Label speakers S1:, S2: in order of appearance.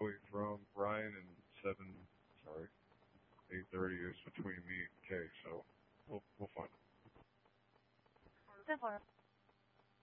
S1: away from Ryan, and 8:30 is between me and Kay, so we'll find it.
S2: Go for it.